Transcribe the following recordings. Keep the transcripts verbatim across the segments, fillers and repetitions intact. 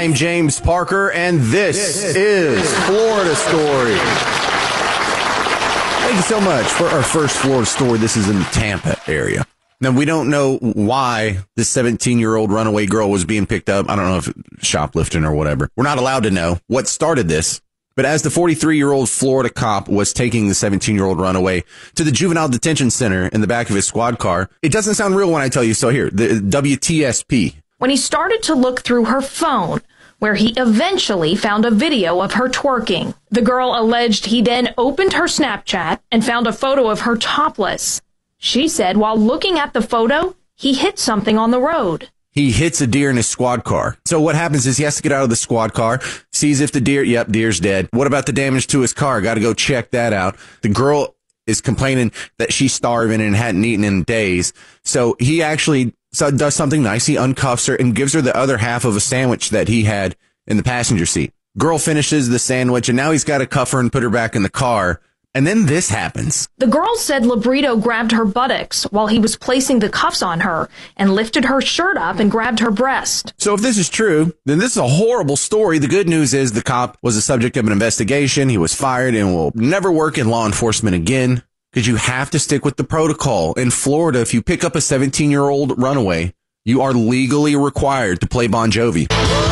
I'm James Parker, and this, this is Florida Story. Thank you so much for our first Florida story. This is in the Tampa area. Now, we don't know why this seventeen-year-old runaway girl was being picked up. I don't know if shoplifting or whatever. We're not allowed to know what started this. But as the forty-three-year-old Florida cop was taking the seventeen-year-old runaway to the juvenile detention center in the back of his squad car, it doesn't sound real when I tell you so. Here, the W T S P. When he started to look through her phone, where he eventually found a video of her twerking. The girl alleged he then opened her Snapchat and found a photo of her topless. She said while looking at the photo, he hit something on the road. He hits a deer in his squad car. So what happens is he has to get out of the squad car, sees if the deer, yep, deer's dead. What about the damage to his car? Got to go check that out. The girl is complaining that she's starving and hadn't eaten in days. So he actually So does something nice. He uncuffs her and gives her the other half of a sandwich that he had in the passenger seat. Girl finishes the sandwich, and now he's got to cuff her and put her back in the car. And then this happens. The girl said Labrito grabbed her buttocks while he was placing the cuffs on her and lifted her shirt up and grabbed her breast. So if this is true, then this is a horrible story. The good news is the cop was the subject of an investigation. He was fired and will never work in law enforcement again. Because you have to stick with the protocol. In Florida, if you pick up a seventeen-year-old runaway, you are legally required to play Bon Jovi.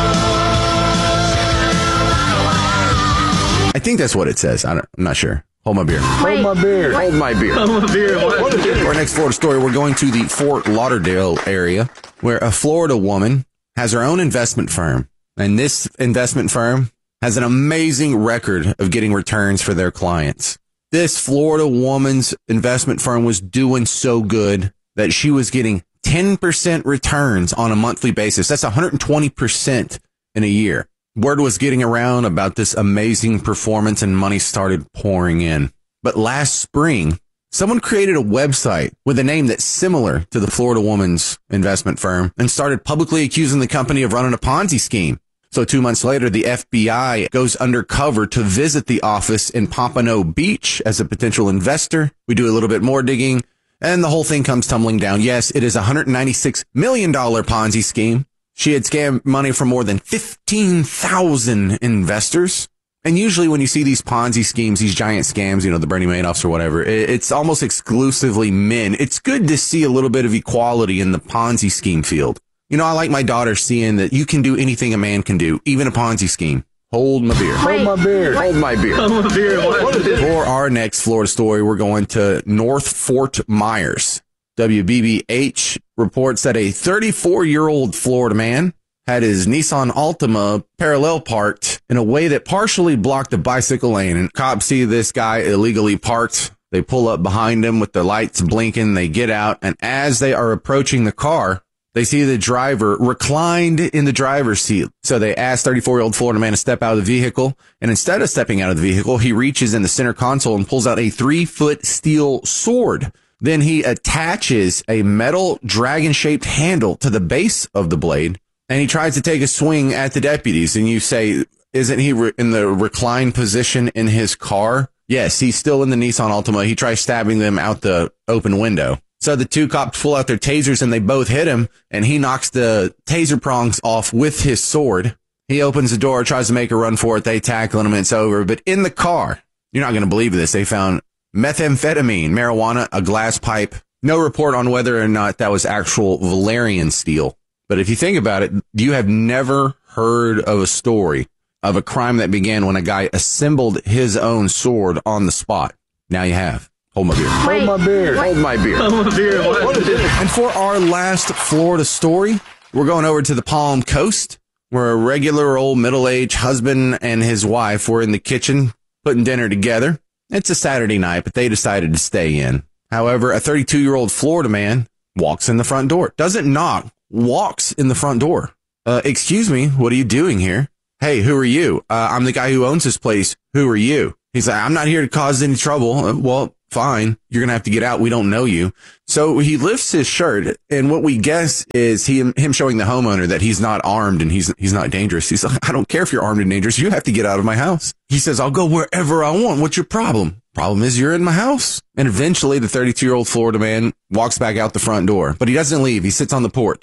I think that's what it says. I don't, I'm not sure. Hold my beer. Hold my beer. Hold my beer. Hold my beer. What? For our next Florida story, we're going to the Fort Lauderdale area, where a Florida woman has her own investment firm. And this investment firm has an amazing record of getting returns for their clients. This Florida woman's investment firm was doing so good that she was getting ten percent returns on a monthly basis. That's one hundred twenty percent in a year. Word was getting around about this amazing performance and money started pouring in. But last spring, someone created a website with a name that's similar to the Florida woman's investment firm and started publicly accusing the company of running a Ponzi scheme. So two months later, the F B I goes undercover to visit the office in Pompano Beach as a potential investor. We do a little bit more digging, and the whole thing comes tumbling down. Yes, it is a one hundred ninety-six million dollars Ponzi scheme. She had scammed money from more than fifteen thousand investors. And usually when you see these Ponzi schemes, these giant scams, you know, the Bernie Madoffs or whatever, it's almost exclusively men. It's good to see a little bit of equality in the Ponzi scheme field. You know, I like my daughter seeing that you can do anything a man can do, even a Ponzi scheme. Hold my beer. Hold my beer. Hold my beer. Hold my beer. What? For our next Florida story, we're going to North Fort Myers. W B B H reports that a thirty-four-year-old Florida man had his Nissan Altima parallel parked in a way that partially blocked a bicycle lane. And cops see this guy illegally parked. They pull up behind him with the lights blinking. They get out. And as they are approaching the car, they see the driver reclined in the driver's seat. So they ask thirty-four-year-old Florida man to step out of the vehicle. And instead of stepping out of the vehicle, he reaches in the center console and pulls out a three-foot steel sword. Then he attaches a metal dragon-shaped handle to the base of the blade. And he tries to take a swing at the deputies. And you say, isn't he re- in the reclined position in his car? Yes, he's still in the Nissan Altima. He tries stabbing them out the open window. So the two cops pull out their tasers and they both hit him, and he knocks the taser prongs off with his sword. He opens the door, tries to make a run for it. They tackle him and it's over. But in the car, you're not going to believe this, they found methamphetamine, marijuana, a glass pipe. No report on whether or not that was actual Valerian steel. But if you think about it, you have never heard of a story of a crime that began when a guy assembled his own sword on the spot. Now you have. Hold my beer. Hold my beer. Hold my beer. Hold my beer. What? And for our last Florida story, we're going over to the Palm Coast, where a regular old middle-aged husband and his wife were in the kitchen putting dinner together. It's a Saturday night, but they decided to stay in. However, a thirty-two-year-old Florida man walks in the front door. Doesn't knock, walks in the front door. Uh, excuse me, what are you doing here? Hey, who are you? Uh, I'm the guy who owns this place. Who are you? He's like, I'm not here to cause any trouble. Uh, well, fine. You're going to have to get out. We don't know you. So he lifts his shirt, and what we guess is he, him showing the homeowner that he's not armed and he's he's not dangerous. He's like, I don't care if you're armed and dangerous. You have to get out of my house. He says, I'll go wherever I want. What's your problem? Problem is you're in my house. And eventually the thirty-two-year-old Florida man walks back out the front door, but he doesn't leave. He sits on the porch.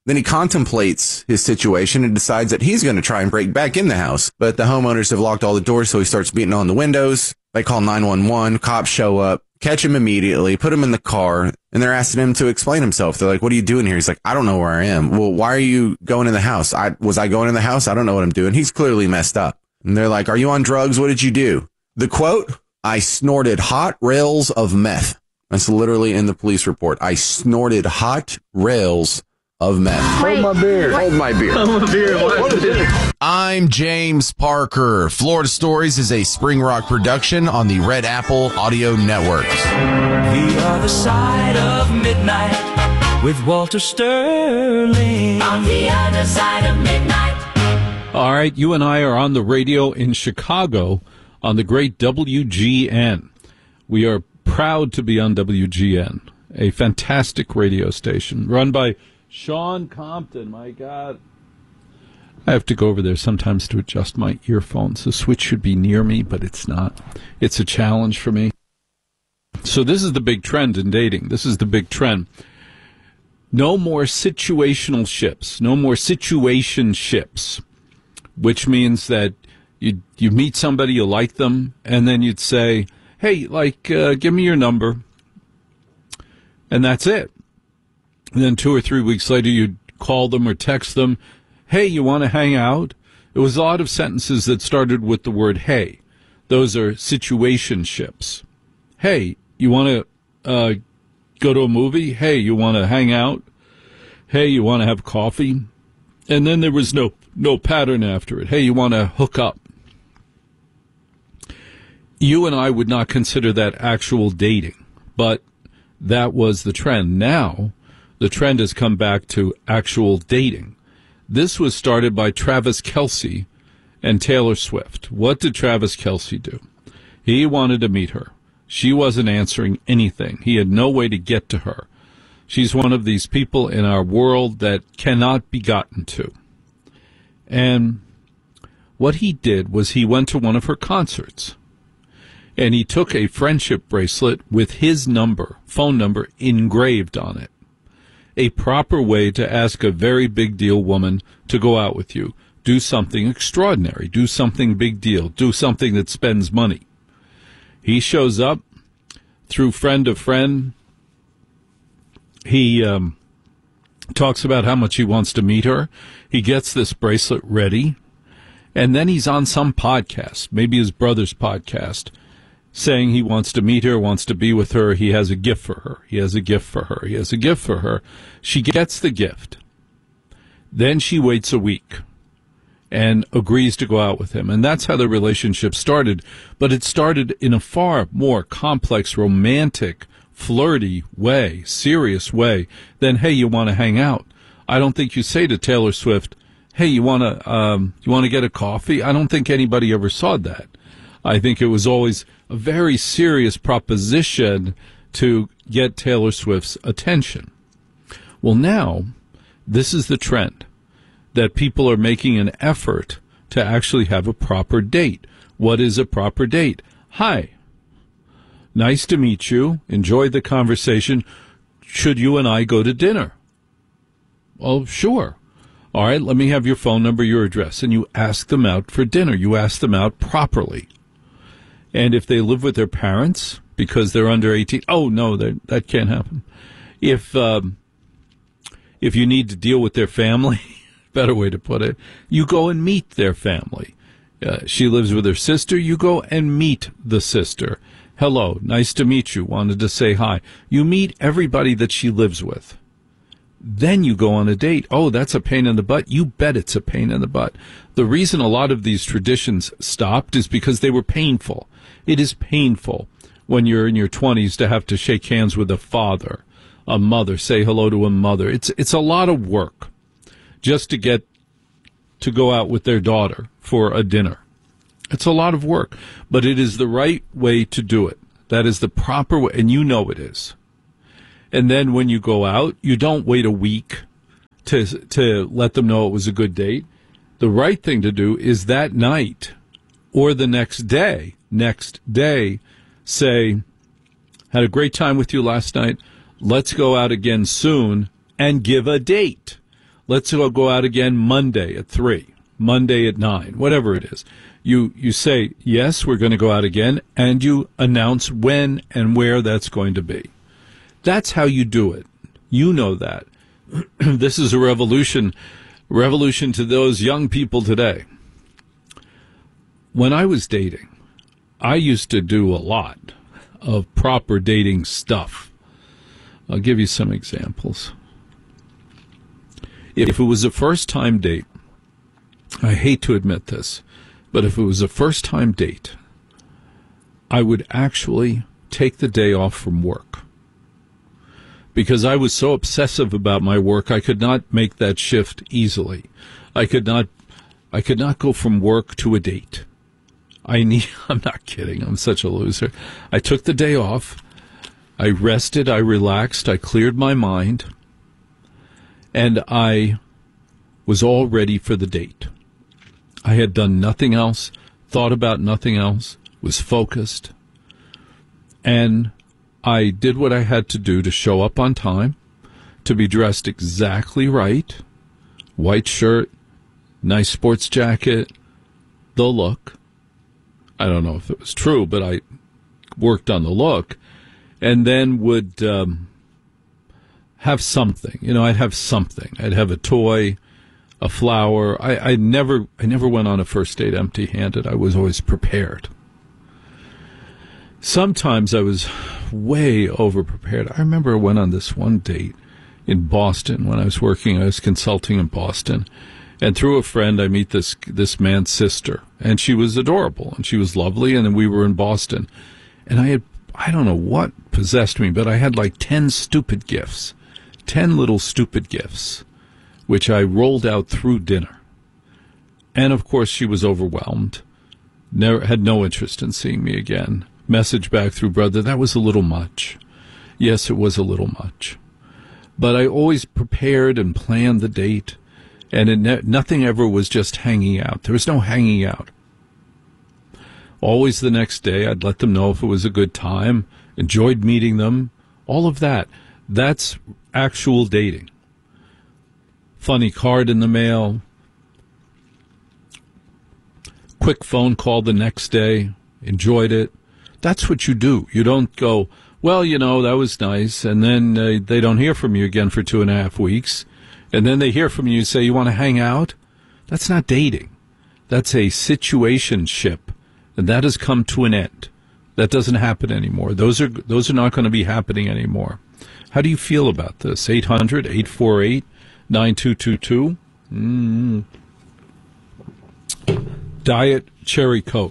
Then he contemplates his situation and decides that he's going to try and break back in the house. But the homeowners have locked all the doors, so he starts beating on the windows. They call nine one one. Cops show up, catch him immediately, put him in the car, and they're asking him to explain himself. They're like, what are you doing here? He's like, I don't know where I am. Well, why are you going in the house? I was I going in the house? I don't know what I'm doing. He's clearly messed up. And they're like, are you on drugs? What did you do? The quote, I snorted hot rails of meth. That's literally in the police report. I snorted hot rails of meth. Hold my beer. Hold my beer. Hold my beer. What is it? I'm James Parker. Florida Stories is a Spring Rock production on the Red Apple Audio Network. The Other Side of Midnight with Walter Sterling. On the Other Side of Midnight. All right, you and I are on the radio in Chicago on the great W G N. We are proud to be on W G N, a fantastic radio station run by Sean Compton. My God. I have to go over there sometimes to adjust my earphones. The switch should be near me, but it's not. It's a challenge for me. So this is the big trend in dating. This is the big trend. No more situational ships. No more situation ships, which means that you you meet somebody, you like them, and then you'd say, hey, like, uh, give me your number. And that's it. And then two or three weeks later, you'd call them or text them, hey, you want to hang out? It was a lot of sentences that started with the word hey. Those are situationships. Hey, you want to uh, go to a movie? Hey, you want to hang out? Hey, you want to have coffee? And then there was no, no pattern after it. Hey, you want to hook up? You and I would not consider that actual dating, but that was the trend. Now, the trend has come back to actual dating. This was started by Travis Kelce and Taylor Swift. What did Travis Kelce do? He wanted to meet her. She wasn't answering anything. He had no way to get to her. She's one of these people in our world that cannot be gotten to. And what he did was he went to one of her concerts. And he took a friendship bracelet with his number, phone number, engraved on it. A proper way to ask a very big deal woman to go out with you. Do something extraordinary. Do something big deal. Do something that spends money. He shows up through friend of friend. He um, talks about how much he wants to meet her. He gets this bracelet ready. And then he's on some podcast, maybe his brother's podcast, saying he wants to meet her, wants to be with her. He has a gift for her. He has a gift for her. He has a gift for her. She gets the gift. Then she waits a week and agrees to go out with him. And that's how the relationship started. But it started in a far more complex, romantic, flirty way, serious way than, hey, you want to hang out. I don't think you say to Taylor Swift, hey, you want to um, you want to get a coffee? I don't think anybody ever saw that. I think it was always a very serious proposition to get Taylor Swift's attention. Well, now, this is the trend, that people are making an effort to actually have a proper date. What is a proper date? Hi, nice to meet you. Enjoyed the conversation. Should you and I go to dinner? Oh, sure. All right, let me have your phone number, your address. And you ask them out for dinner. You ask them out properly. And if they live with their parents because they're under eighteen, oh, no, that can't happen. If um, if you need to deal with their family, better way to put it, you go and meet their family. Uh, she lives with her sister, you go and meet the sister. Hello, nice to meet you, wanted to say hi. You meet everybody that she lives with. Then you go on a date. Oh, that's a pain in the butt. You bet it's a pain in the butt. The reason a lot of these traditions stopped is because they were painful. It is painful when you're in your twenties to have to shake hands with a father, a mother, say hello to a mother. It's it's a lot of work just to get to go out with their daughter for a dinner. It's a lot of work, but it is the right way to do it. That is the proper way, and you know it is. And then when you go out, you don't wait a week to to let them know it was a good date. The right thing to do is that night or the next day, next day, say, had a great time with you last night. Let's go out again soon and give a date. let's go go out again Monday at three, Monday at nine, whatever it is. You you say, yes, we're going to go out again, and you announce when and where that's going to be. That's how you do it. You know that. This is a revolution, revolution to those young people today. When I was dating, I used to do a lot of proper dating stuff. I'll give you some examples. If it was a first-time date, I hate to admit this, but if it was a first-time date, I would actually take the day off from work. Because I was so obsessive about my work, I could not make that shift easily. I could not, I could not go from work to a date. I need, I'm not kidding, I'm such a loser. I took the day off, I rested, I relaxed, I cleared my mind, and I was all ready for the date. I had done nothing else, thought about nothing else, was focused, and I did what I had to do to show up on time, to be dressed exactly right, white shirt, nice sports jacket, the look. I don't know if it was true, but I worked on the look, and then would um, have something. You know, I'd have something. I'd have a toy, a flower. I, I never, I never went on a first date empty-handed. I was always prepared. Sometimes I was way over-prepared. I remember I went on this one date in Boston when I was working. I was consulting in Boston. And through a friend, I meet this this man's sister. And she was adorable, and she was lovely, and then we were in Boston. And I had, I don't know what possessed me, but I had like ten stupid gifts. Ten little stupid gifts, which I rolled out through dinner. And, of course, she was overwhelmed. Never had no interest in seeing me again. Message back through brother, that was a little much. Yes, it was a little much. But I always prepared and planned the date, and it ne- nothing ever was just hanging out. There was no hanging out. Always the next day, I'd let them know if it was a good time, enjoyed meeting them, all of that. That's actual dating. Funny card in the mail, quick phone call the next day, enjoyed it. That's what you do. You don't go, well, you know, that was nice, and then uh, they don't hear from you again for two and a half weeks, and then they hear from you and say, you want to hang out? That's not dating. That's a situationship, and that has come to an end. That doesn't happen anymore. Those are those are not going to be happening anymore. How do you feel about this? eight hundred, eight four eight, nine two two two. Mm. Diet Cherry Coke.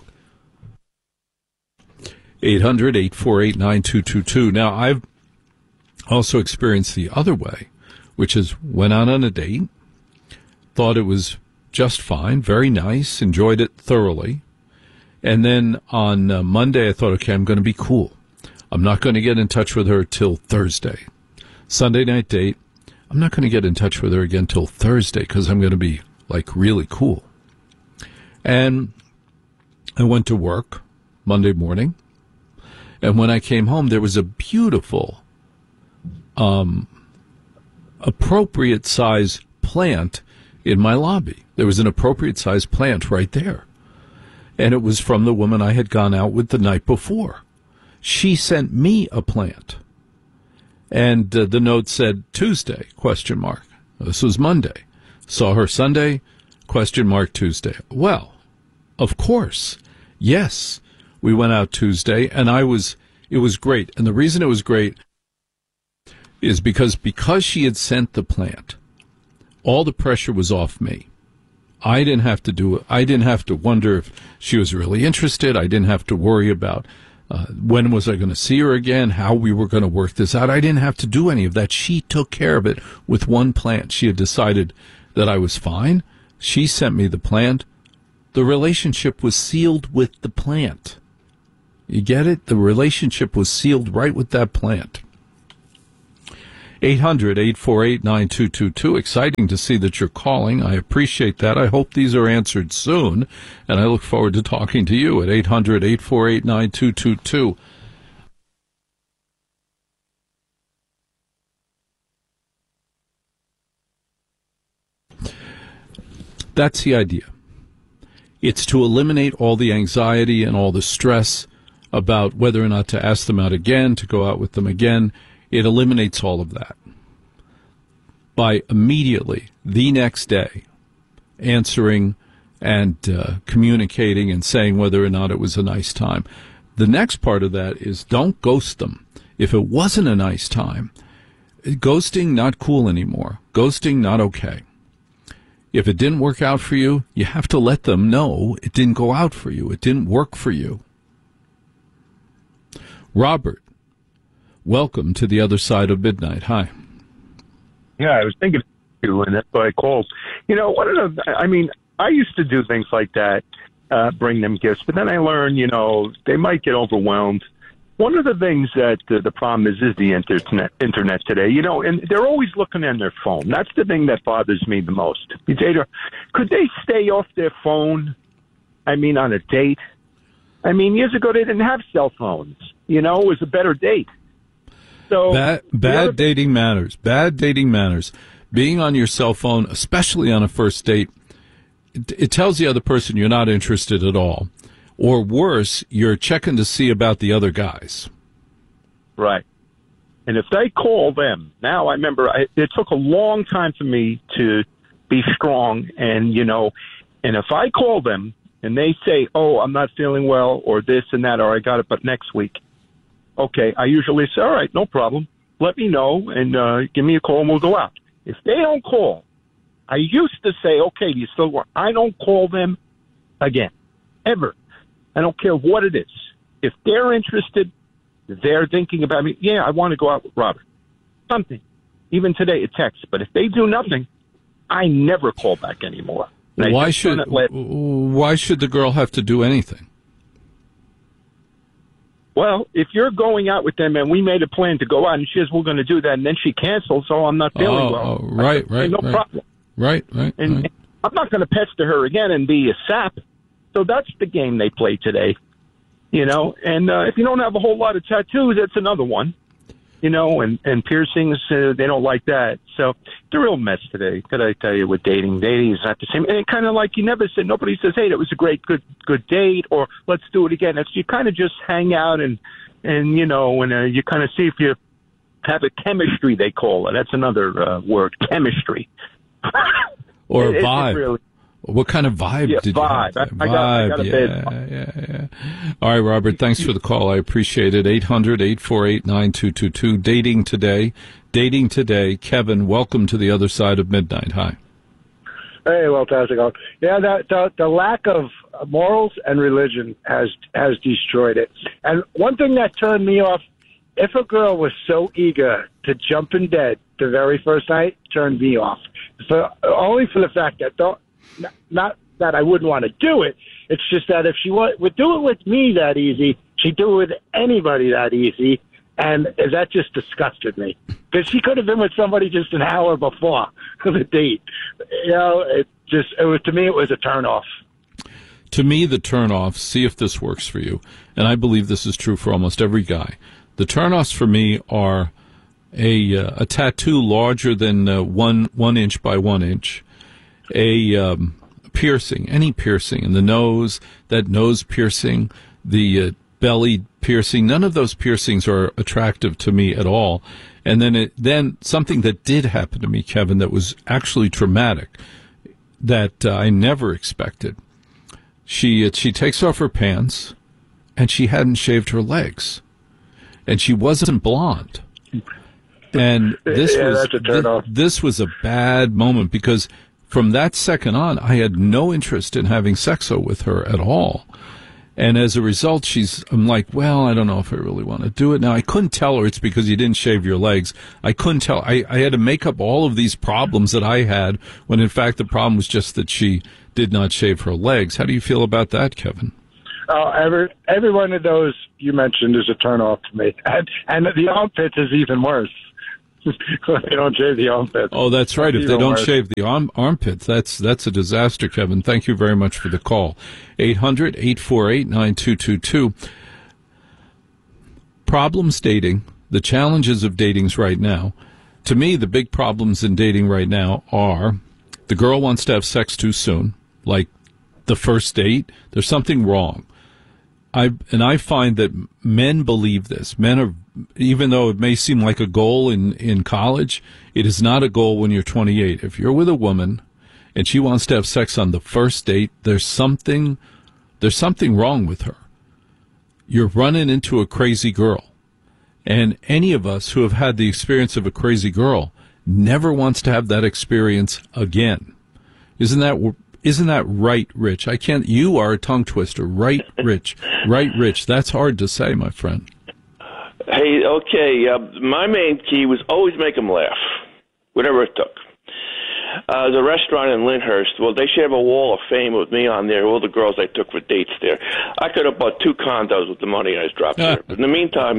eight hundred, eight four eight, nine two two two. Now, I've also experienced the other way, which is went out on a date, thought it was just fine, very nice, enjoyed it thoroughly. And then on uh, Monday, I thought, okay, I'm going to be cool. I'm not going to get in touch with her till Thursday. Sunday night date, I'm not going to get in touch with her again till Thursday because I'm going to be, like, really cool. And I went to work Monday morning. And when I came home, there was a beautiful, um, appropriate size plant in my lobby. There was an appropriate size plant right there. And it was from the woman I had gone out with the night before. She sent me a plant. And uh, the note said Tuesday, question mark. This was Monday. Saw her Sunday, question mark Tuesday. Well, of course, yes. We went out Tuesday, and I was, it was great. And the reason it was great is because, because she had sent the plant, all the pressure was off me. I didn't have to do it. I didn't have to wonder if she was really interested. I didn't have to worry about uh, when was I going to see her again, how we were going to work this out. I didn't have to do any of that. She took care of it with one plant. She had decided that I was fine. She sent me the plant. The relationship was sealed with the plant. You get it? The relationship was sealed right with that plant. eight hundred, eight four eight, nine two two two. Exciting to see that you're calling. I appreciate that. I hope these are answered soon, and I look forward to talking to you at eight hundred, eight four eight, nine two two two. That's the idea. It's to eliminate all the anxiety and all the stress about whether or not to ask them out again, to go out with them again. It eliminates all of that by immediately, the next day, answering and uh, communicating and saying whether or not it was a nice time. The next part of that is don't ghost them. If it wasn't a nice time, ghosting not cool anymore. Ghosting not okay. If it didn't work out for you, you have to let them know it didn't go out for you. It didn't work for you. Robert, welcome to the other side of midnight. Hi. Yeah, I was thinking of you, and that's why I called. You know, one of the, I mean, I used to do things like that, uh, bring them gifts, but then I learned, you know, they might get overwhelmed. One of the things that uh, the problem is, is the internet, internet today, you know, and they're always looking on their phone. That's the thing that bothers me the most. Could they stay off their phone? I mean, on a date? I mean, years ago, they didn't have cell phones. You know, it was a better date. So Bad, bad other- dating matters. Bad dating matters. Being on your cell phone, especially on a first date, it, it tells the other person you're not interested at all. Or worse, you're checking to see about the other guys. Right. And if they call them, now I remember I, it took a long time for me to be strong. And, you know, and if I call them and they say, oh, I'm not feeling well or this and that, or I got it, but next week. Okay, I usually say, all right, no problem. Let me know and uh, give me a call and we'll go out. If they don't call, I used to say, okay, do you still work? I don't call them again, ever. I don't care what it is. If they're interested, they're thinking about me, yeah, I want to go out with Robert. Something. Even today, a text. But if they do nothing, I never call back anymore. Why should, let, why should the girl have to do anything? Well, if you're going out with them and we made a plan to go out and she says we're going to do that and then she cancels, so I'm not feeling oh, well. Oh, right, said, right, no right. problem. Right, right, and, right. and I'm not going to pester her again and be a sap. So that's the game they play today, you know. And uh, if you don't have a whole lot of tattoos, that's another one, you know, and, and piercings, uh, they don't like that. So it's a real mess today, could I tell you, with dating. Dating is not the same. And kind of like you never said, nobody says, hey, that was a great, good good date, or let's do it again. It's, you kind of just hang out and, and you know, and uh, you kind of see if you have a chemistry, they call it. That's another uh, word, chemistry. Or it, a vibe. Really, what kind of vibe yeah, did vibe. you have? I, I got, I got a yeah, vibe. yeah, yeah. All right, Robert, thanks for the call. I appreciate it. eight hundred, eight four eight, nine two two two. Dating Today. Dating Today. Kevin, welcome to the other side of midnight. Hi. Hey, well, how's it going? Yeah, the, the, the lack of morals and religion has has destroyed it. And one thing that turned me off, if a girl was so eager to jump in bed the very first night, turned me off. For, only for the fact that, don't, not, not that I wouldn't want to do it, it's just that if she would, would do it with me that easy, she'd do it with anybody that easy, and that just disgusted me. Because she could have been with somebody just an hour before the date. You know, it just, it was, to me, it was a turnoff. To me, the turnoff, see if this works for you, and I believe this is true for almost every guy. The turnoffs for me are a uh, a tattoo larger than uh, one one inch by one inch, a um, piercing, any piercing in the nose, that nose piercing, the uh, belly piercing. None of those piercings are attractive to me at all. And then it, then something that did happen to me, Kevin, that was actually traumatic, that uh, I never expected. She uh, she takes off her pants, and she hadn't shaved her legs, and she wasn't blonde. And this yeah, was that's a turn-off. th- this was a bad moment, because from that second on, I had no interest in having sexo with her at all. And as a result, she's, I'm like, well, I don't know if I really want to do it. Now, I couldn't tell her it's because you didn't shave your legs. I couldn't tell. I, I had to make up all of these problems that I had, when in fact the problem was just that she did not shave her legs. How do you feel about that, Kevin? Uh, every every one of those you mentioned is a turnoff to me. And, and the armpits is even worse. They don't shave the armpits. Oh, that's right. If Even they don't worse. shave the arm, armpits, that's that's a disaster, Kevin. Thank you very much for the call. eight hundred, eight four eight, nine two two two. Problems dating, the challenges of datings right now. To me, the big problems in dating right now are The girl wants to have sex too soon, like the first date. There's something wrong. I and I find that men believe this. Men are, even though it may seem like a goal in, in college, it is not a goal when you're twenty-eight. If you're with a woman and she wants to have sex on the first date, there's something, there's something wrong with her. You're running into a crazy girl. And any of us who have had the experience of a crazy girl never wants to have that experience again. Isn't that isn't that right, Rich? I can't. You are a tongue twister, right, Rich? Right, Rich. That's hard to say, my friend. Hey, okay. Uh, my main key was always make them laugh, whatever it took. Uh, the restaurant in Lyndhurst, well, they should have a wall of fame with me on there, all the girls I took for dates there. I could have bought two condos with the money I dropped there. But in the meantime,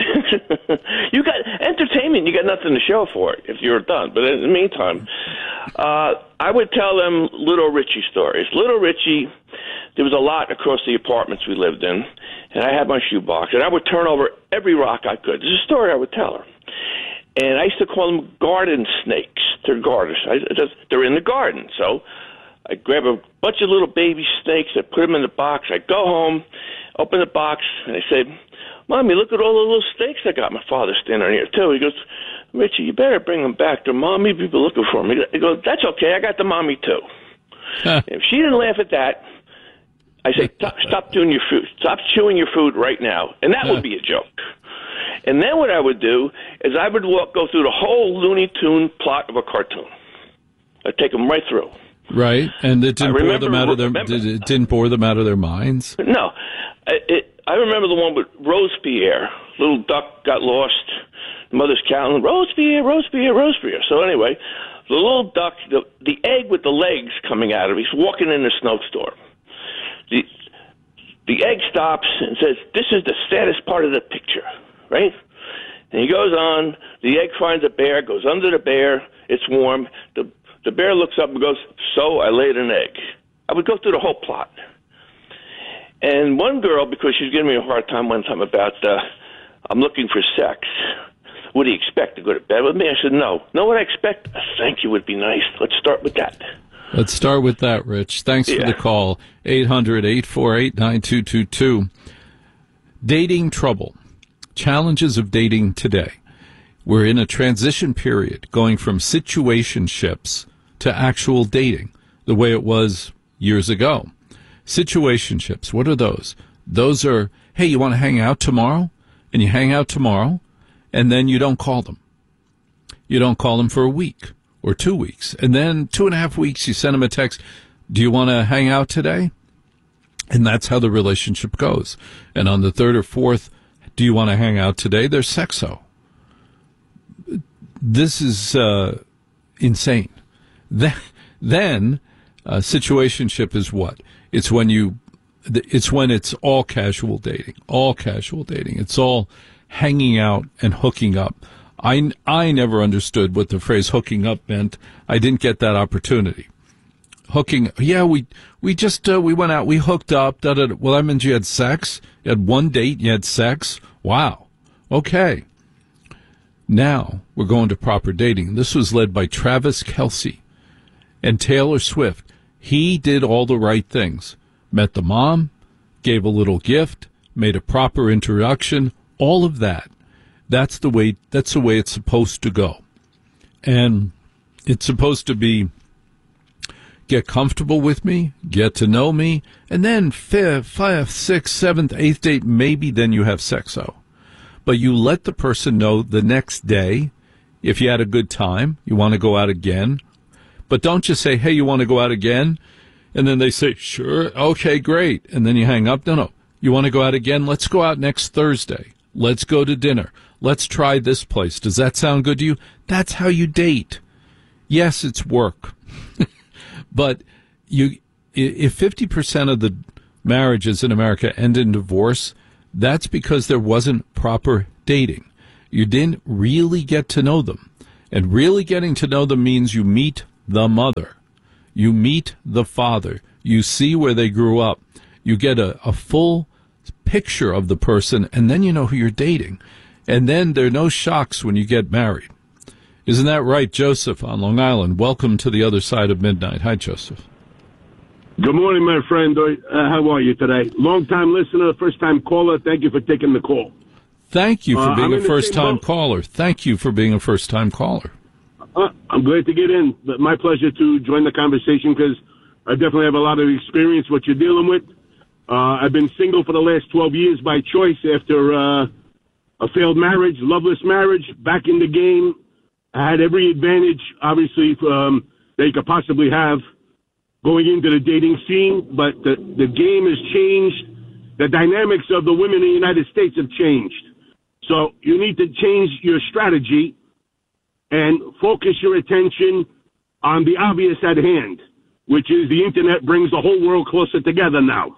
you got entertainment. You got nothing to show for it if you're done. But in the meantime, uh, I would tell them Little Richie stories. Little Richie, there was a lot across the apartments we lived in, and I had my shoebox, and I would turn over every rock I could. There's a story I would tell her. And I used to call them garden snakes. They're garters. I just, they're in the garden. So I grab a bunch of little baby snakes. I put them in the box. I go home, open the box, and I say, Mommy, look at all the little snakes I got. My father's standing here, too. He goes, Richie, you better bring them back. There are mommy people looking for them. He goes, that's okay. I got the mommy, too. If she didn't laugh at that, I say, stop, stop doing your food. Stop chewing your food right now. And that would be a joke. And then what I would do is I would walk, go through the whole Looney Tune plot of a cartoon. I'd take them right through. Right, and it didn't remember, bore them out of their. Remember, did, it didn't bore them out of their minds. No, it, it, I remember the one with Robespierre. Little duck got lost. The mother's counting Robespierre, Robespierre, Robespierre. So anyway, the little duck, the, the egg with the legs coming out of it, he's walking in a snowstorm. The the egg stops and says, "This is the saddest part of the picture." Right? And he goes on, the egg finds a bear, goes under the bear, it's warm, the the bear looks up and goes, so I laid an egg. I would go through the whole plot. And one girl, because she was giving me a hard time one time about, uh, I'm looking for sex, what do you expect, to go to bed with me? I said, no. Know what I expect? A thank you would be nice. Let's start with that. Let's start with that, Rich. Thanks yeah. for the call. eight hundred, eight four eight, nine two two two. Dating trouble. Challenges of dating today. We're in a transition period going from situationships to actual dating, the way it was years ago. Situationships, what are those? Those are, hey, you want to hang out tomorrow? And you hang out tomorrow, and then you don't call them. You don't call them for a week or two weeks. And then two and a half weeks, you send them a text, do you want to hang out today? And that's how the relationship goes. And on the third or fourth, do you want to hang out today? There's sexo. This is uh, insane. Then, then uh, situationship is what? It's when you, it's when it's all casual dating, all casual dating. It's all hanging out and hooking up. I, I never understood what the phrase hooking up meant. I didn't get that opportunity. Hooking, yeah, we we just uh, we went out, we hooked up. Da, da, da. Well, that means you had sex. You had one date, you had sex. Wow. Okay. Now we're going to proper dating. This was led by Travis Kelce and Taylor Swift. He did all the right things. Met the mom, gave a little gift, made a proper introduction. All of that. That's the way. That's the way it's supposed to go, and it's supposed to be. Get comfortable with me, get to know me, and then fifth, fifth, sixth, seventh, eighth date, maybe then you have sexo. But you let the person know the next day, if you had a good time, you want to go out again. But don't just say, hey, you want to go out again? And then they say, sure, okay, great. And then you hang up. No, no, you want to go out again? Let's go out next Thursday. Let's go to dinner. Let's try this place. Does that sound good to you? That's how you date. Yes, it's work. But you, if fifty percent of the marriages in America end in divorce, that's because there wasn't proper dating. You didn't really get to know them. And really getting to know them means you meet the mother. You meet the father. You see where they grew up. You get a, a full picture of the person, and then you know who you're dating. And then there are no shocks when you get married. Isn't that right, Joseph on Long Island? Welcome to the other side of midnight. Hi, Joseph. Good morning, my friend. Uh, how are you today? Long-time listener, first-time caller. Thank you for taking the call. Thank you for Uh, being I'm a in the same first-time boat. caller. Thank you for being a first-time caller. Uh, I'm glad to get in. But my pleasure to join the conversation because I definitely have a lot of experience what you're dealing with. Uh, I've been single for the last twelve years by choice after uh, a failed marriage, loveless marriage, back in the game. I had every advantage, obviously, um, that you could possibly have going into the dating scene, but the, the game has changed. The dynamics of the women in the United States have changed. So you need to change your strategy and focus your attention on the obvious at hand, which is the internet brings the whole world closer together now.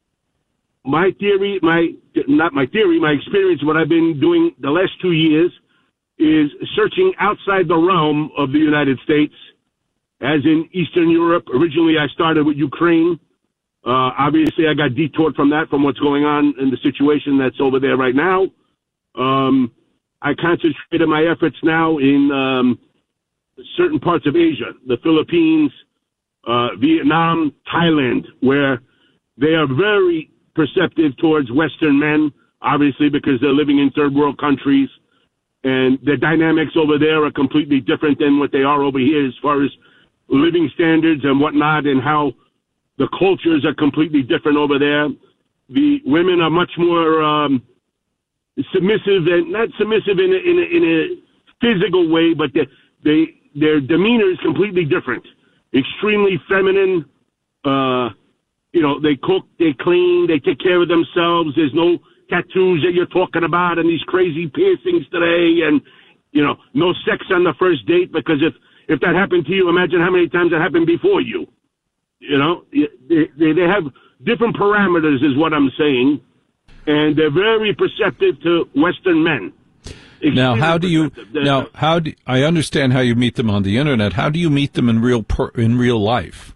My theory, my not my theory, my experience, what I've been doing the last two years is searching outside the realm of the United States, as in Eastern Europe. Originally, I started with Ukraine. Uh, obviously, I got detoured from that, from what's going on in the situation that's over there right now. Um, I concentrated my efforts now in um, certain parts of Asia, the Philippines, uh, Vietnam, Thailand, where they are very perceptive towards Western men, obviously because they're living in third world countries, and the dynamics over there are completely different than what they are over here as far as living standards and whatnot, and how the cultures are completely different over there. The women are much more um, submissive, and not submissive in a, in a, in a physical way, but they, they their demeanor is completely different. Extremely feminine. Uh, you know, they cook, they clean, they take care of themselves. There's no tattoos that you're talking about and these crazy piercings today, and you know, no sex on the first date, because if if that happened to you, imagine how many times that happened before you. You know, they they, they have different parameters, is what I'm saying, and they're very perceptive to Western men. Now, how do you? They're, Now, how do I understand how you meet them on the internet? How do you meet them in real per, in real life?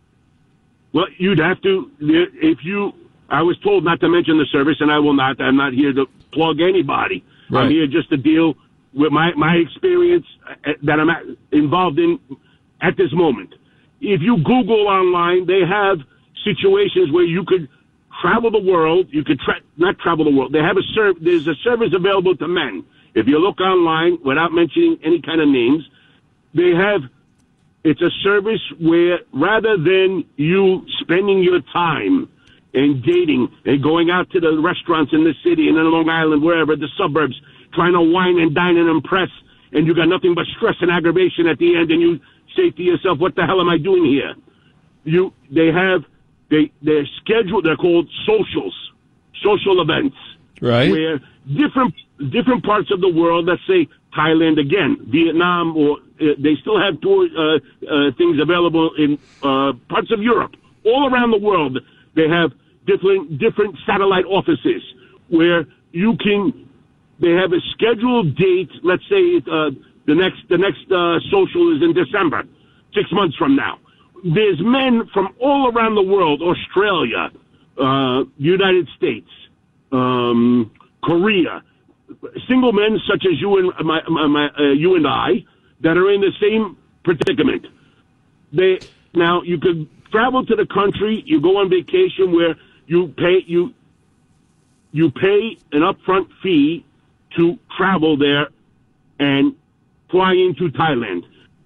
Well, you'd have to, if you, I was told not to mention the service, and I will not. I'm not here to plug anybody. Right. I'm here just to deal with my, my experience that I'm at, involved in at this moment. If you Google online, they have situations where you could travel the world. You could tra- not travel the world. They have a serv- There's a service available to men. If you look online, without mentioning any kind of names, they have. It's a service where rather than you spending your time and dating and going out to the restaurants in the city and in Long Island, wherever, the suburbs, trying to wine and dine and impress, and you got nothing but stress and aggravation at the end, and you say to yourself, what the hell am I doing here? You, they have, they, they're scheduled, they're called socials, social events. Right. Where different, different parts of the world, let's say Thailand again, Vietnam, or uh, they still have tour, uh, uh, things available in uh, parts of Europe. All around the world, they have different different satellite offices where you can. They have a scheduled date. Let's say uh, the next the next uh, social is in December, six months from now. There's men from all around the world: Australia, uh, United States, um, Korea. Single men such as you and my, my, my uh, you and I that are in the same predicament. They now you could travel to the country. You go on vacation where you pay you you pay an upfront fee to travel there and fly into Thailand.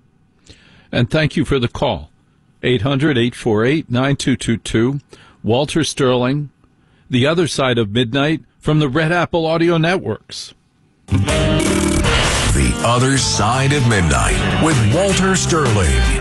And thank you for the call. eight hundred, eight four eight, nine two two two. Walter Sterling, The Other Side of Midnight, from the Red Apple Audio Networks. The Other Side of Midnight with Walter Sterling.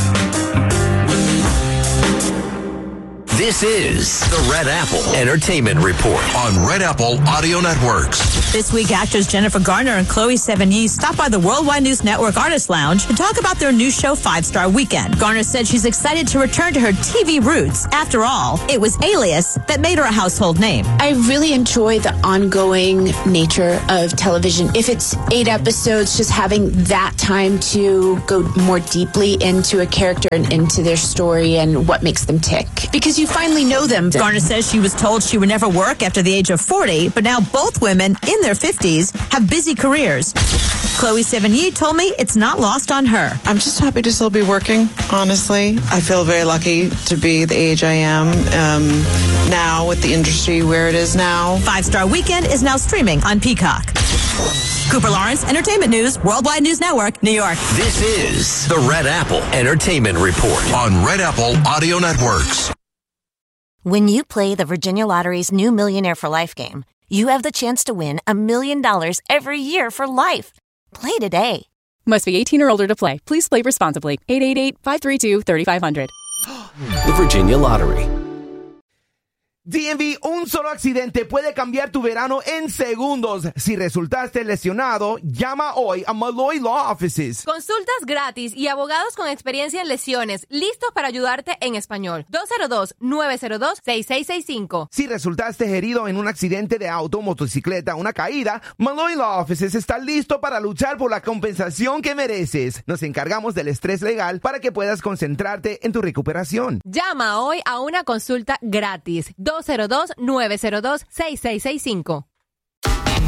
This is the Red Apple Entertainment Report on Red Apple Audio Networks. This week, actors Jennifer Garner and Chloe Sevigny stopped by the Worldwide News Network Artist Lounge to talk about their new show, Five Star Weekend. Garner said she's excited to return to her T V roots. After all, it was Alias that made her a household name. I really enjoy the ongoing nature of television. If it's eight episodes, just having that time to go more deeply into a character and into their story and what makes them tick. Because you finally know them. Garner says she was told she would never work after the age of forty, but now both women in their fifties have busy careers. Chloe Sevigny told me it's not lost on her. I'm just happy to still be working, honestly. I feel very lucky to be the age I am um, now with the industry where it is now. Five Star Weekend is now streaming on Peacock. Cooper Lawrence, Entertainment News, Worldwide News Network, New York. This is the Red Apple Entertainment Report on Red Apple Audio Networks. When you play the Virginia Lottery's new Millionaire for Life game, you have the chance to win a million dollars every year for life. Play today. Must be eighteen or older to play. Please play responsibly. eight eight eight, five three two, three five zero zero. The Virginia Lottery. D M V, un solo accidente puede cambiar tu verano en segundos. Si resultaste lesionado, llama hoy a Malloy Law Offices. Consultas gratis y abogados con experiencia en lesiones, listos para ayudarte en español. dos cero dos, nueve cero dos, seis seis seis cinco. Si resultaste herido en un accidente de auto, motocicleta o una caída, Malloy Law Offices está listo para luchar por la compensación que mereces. Nos encargamos del estrés legal para que puedas concentrarte en tu recuperación. Llama hoy a una consulta gratis. dos cero dos, nueve cero dos, seis seis seis cinco.